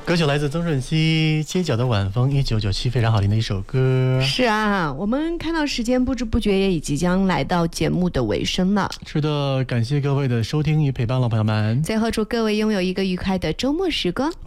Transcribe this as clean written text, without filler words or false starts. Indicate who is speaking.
Speaker 1: 歌曲来自曾舜晞，《街角的晚风》，1997，非常好听的一首歌。
Speaker 2: 是啊，我们看到时间不知不觉也已即将来到节目的尾声了。
Speaker 1: 是的，感谢各位的收听与陪伴了，朋友们。
Speaker 2: 最后祝各位拥有一个愉快的周末时光。